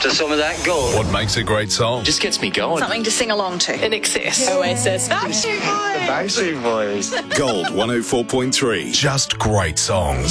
to some of that gold. What makes a great song? Just gets me going. Something to sing along to. In excess. Oasis. Backstreet Boys. Gold 104.3. Just great songs.